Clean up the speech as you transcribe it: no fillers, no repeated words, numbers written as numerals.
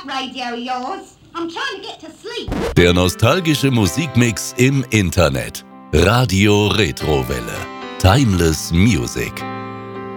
radio of yours. I'm trying to get to sleep. Der nostalgische Musikmix im Internet. Radio Retrowelle. Timeless Music.